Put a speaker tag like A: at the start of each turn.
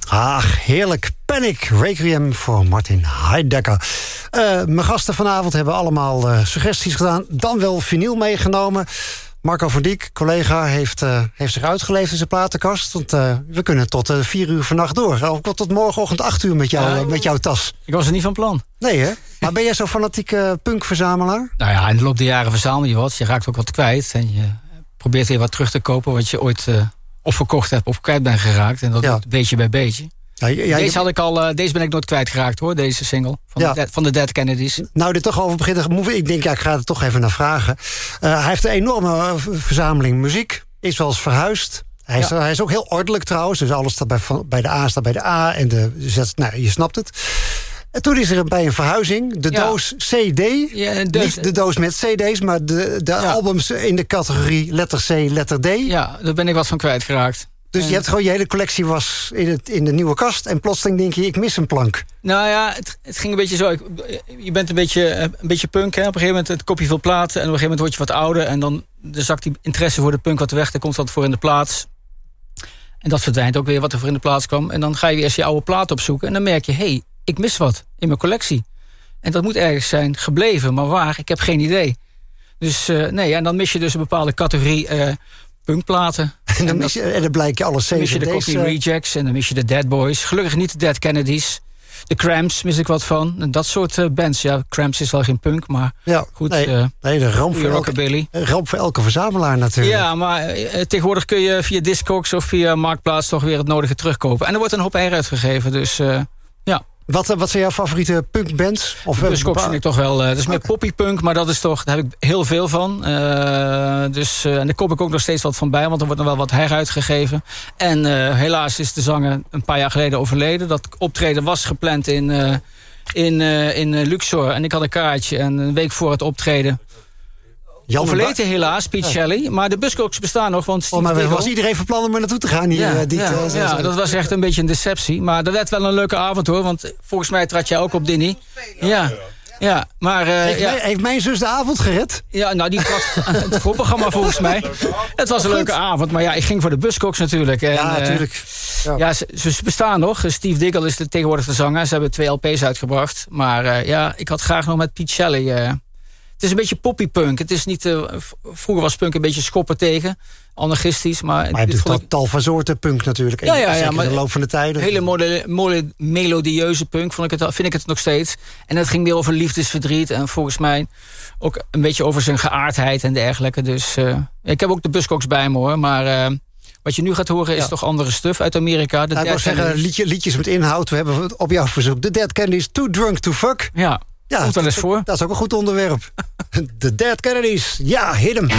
A: Ach, heerlijk. Panic, Requiem voor Martin Heidegger. Mijn gasten vanavond hebben allemaal suggesties gedaan. Dan wel vinyl meegenomen. Marco van Dijk, collega, heeft zich uitgeleefd in zijn platenkast. Want we kunnen tot 4 uur vannacht door. Of tot morgenochtend 8 uur met jouw tas.
B: Ik was er niet van plan.
A: Nee, hè? Maar ben jij zo'n fanatieke punkverzamelaar?
B: Nou ja, in de loop der jaren verzamel je wat. Je raakt ook wat kwijt. En je probeert weer wat terug te kopen wat je ooit of verkocht hebt of kwijt bent geraakt. En dat doet beetje bij beetje. Deze ben ik nooit kwijtgeraakt, hoor, deze single van de Dead Kennedys. Nou, dit toch over beginnen. Ik denk, ik ga er toch even naar vragen. Hij heeft een enorme verzameling muziek. Is wel eens verhuisd. Hij is ook heel ordelijk trouwens. Dus alles staat bij de A staat bij de A. En de Z, nou, je snapt het. En toen is er bij een verhuizing de doos CD. Ja, niet de doos met CD's, maar de albums in de categorie letter C, letter D. Ja, daar ben ik wat van kwijtgeraakt. Dus je hebt gewoon je hele collectie was in de nieuwe kast. En plotseling denk je, ik mis een plank. Nou ja, het ging een beetje zo. Je bent een beetje punk, hè. Op een gegeven moment het kopje veel platen. En op een gegeven moment word je wat ouder. En dan zakt die interesse voor de punk wat weg. Dan komt wat voor in de plaats. En dat verdwijnt ook weer wat er voor in de plaats kwam. En dan ga je weer eerst je oude plaat opzoeken. En dan merk je, hey, ik mis wat in mijn collectie. En dat moet ergens zijn gebleven. Maar waar? Ik heb geen idee. Dus en dan mis je dus een bepaalde categorie punkplaten. En dan blijkt je alle CD's. Dan mis je de Cockney Rejects en dan mis je de Dead Boys. Gelukkig niet de Dead Kennedys. De Cramps mis ik wat van. En dat soort bands. Ja, Cramps is wel geen punk, maar goed. De ramp voor elke verzamelaar natuurlijk. Ja, maar tegenwoordig kun je via Discogs of via Marktplaats toch weer het nodige terugkopen. En er wordt een hoop uitgegeven, dus ja. Wat zijn jouw favoriete punkbands? Buzzcocks vind ik toch wel. Dat is meer poppypunk, maar daar heb ik heel veel van. En daar koop ik ook nog steeds wat van bij, want er wordt nog wel wat heruitgegeven. En helaas is de zanger een paar jaar geleden overleden. Dat optreden was gepland in Luxor. En ik had een kaartje en een week voor het optreden overleden helaas, Pete Shelley. Maar de Buzzcocks bestaan nog. Want was iedereen van plan om er naartoe te gaan? Dat was echt een beetje een deceptie. Maar dat werd wel een leuke avond, hoor. Want volgens mij trad jij ook op, Dinny. Ja, maar... heeft mijn zus de avond gered? Ja, nou, die trad het voorprogramma volgens mij. Het was een leuke avond. Maar ja, ik ging voor de Buzzcocks natuurlijk. En, natuurlijk. Ze bestaan nog. Steve Diggle is tegenwoordig de zanger. Ze hebben 2 LP's uitgebracht. Maar ik had graag nog met Pete Shelley... Het is een beetje poppypunk. Het is niet... vroeger was punk een beetje schoppen tegen. Anarchistisch, maar... Maar je hebt tal van soorten punk natuurlijk. Ja, maar in de loop van de tijden. Hele melodieuze punk vind ik het nog steeds. En het ging meer over liefdesverdriet. En volgens mij ook een beetje over zijn geaardheid en dergelijke. Dus ik heb ook de Buzzcocks bij me, hoor. Maar... wat je nu gaat horen is toch andere stuff uit Amerika. Ik wou zeggen, liedjes met inhoud. We hebben op jouw verzoek. The Dead Kennedys, Too Drunk to Fuck. Ja, komt wel eens voor. Dat is ook een goed onderwerp. The Dead Kennedys. Ja, hit 'em.